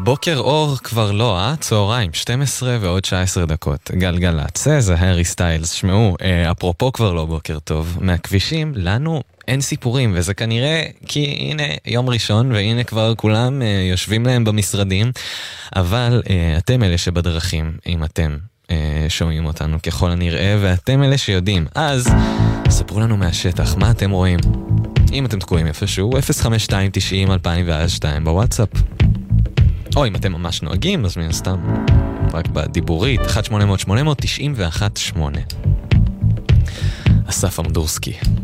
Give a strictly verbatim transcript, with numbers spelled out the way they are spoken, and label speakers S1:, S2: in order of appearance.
S1: בוקר אור כבר לא, אה? צהריים, שתים עשרה ועוד תשע עשרה דקות. גלגלצ, זה הארי סטיילס. שמעו, אה, אפרופו כבר לא בוקר טוב, מהכבישים לנו אין סיפורים, וזה כנראה כי הנה יום ראשון, והנה כבר כולם אה, יושבים להם במשרדים, אבל אה, אתם אלה שבדרכים, אם אתם אה, שומעים אותנו ככל הנראה, ואתם אלה שיודעים, אז ספרו לנו מהשטח, מה אתם רואים? אם אתם תקועים איפשהו, אפס חמש שתיים תשעים אלפיים ושתיים בוואטסאפ. או אם אתם ממש נוהגים, אז מן הסתם רק בדיבורית אחת שמונה אפס אפס שמונה אפס תשע אחת שמונה. אסף אמדורסקי.